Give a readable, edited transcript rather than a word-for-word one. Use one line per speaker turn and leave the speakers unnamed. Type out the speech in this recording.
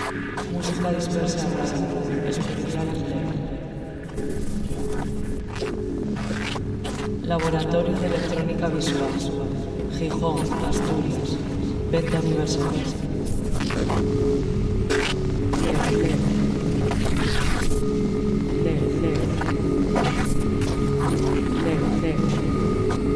Música dispersa en radio, especial León. Laboratorio de Electrónica Visual, Gijón, Asturias. Venta universal.